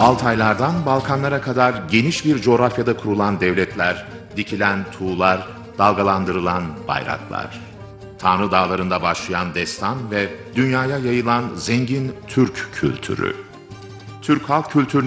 Altaylardan Balkanlara kadar geniş bir coğrafyada kurulan devletler, dikilen tuğlar, dalgalandırılan bayraklar. Tanrı Dağları'nda başlayan destan ve dünyaya yayılan zengin Türk kültürü. Türk halk kültürünün